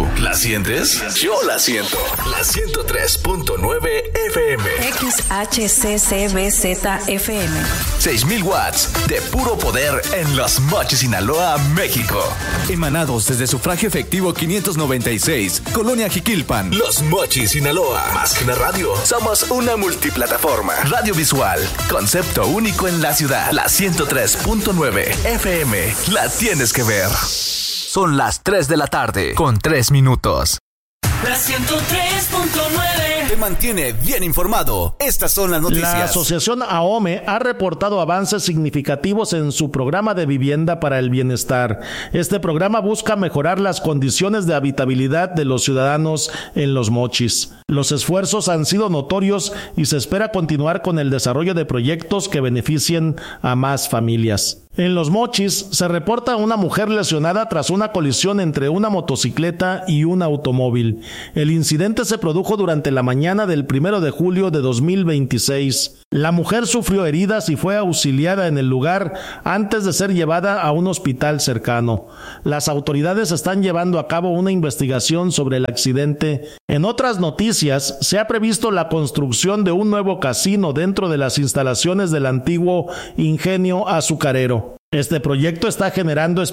la sientes? Yo la siento. La 103.9 FM. XHCCBZFM. 6,000 watts de puro poder en Los Mochis, Sinaloa, México. Emanados desde Sufragio Efectivo 596, Colonia Jiquilpan. Los Mochis, Sinaloa. Más que una radio, somos una multiplataforma. Radio visual, concepto único en la ciudad. La 103.9 FM. La tienes que ver. Son las 3 de la tarde, con 3 minutos. La 103.9 te mantiene bien informado. Estas son las noticias. La asociación AOME ha reportado avances significativos en su programa de vivienda para el bienestar. Este programa busca mejorar las condiciones de habitabilidad de los ciudadanos en Los Mochis. Los esfuerzos han sido notorios y se espera continuar con el desarrollo de proyectos que beneficien a más familias. En Los Mochis se reporta una mujer lesionada tras una colisión entre una motocicleta y un automóvil. El incidente se produjo durante la mañana del 1 de julio de 2026. La mujer sufrió heridas y fue auxiliada en el lugar antes de ser llevada a un hospital cercano. Las autoridades están llevando a cabo una investigación sobre el accidente. En otras noticias, se ha previsto la construcción de un nuevo casino dentro de las instalaciones del antiguo ingenio azucarero. Este proyecto está generando